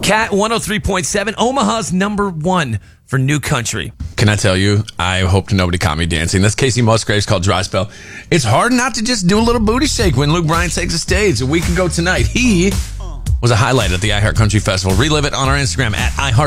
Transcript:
Cat 103.7, Omaha's number one for new country. Can I tell you, I hope nobody caught me dancing. That's Casey Musgraves called Dry Spell. It's hard not to just do a little booty shake when Luke Bryan takes the stage a week ago tonight. He was a highlight at the iHeart Country Festival. Relive it on our Instagram at iHeart.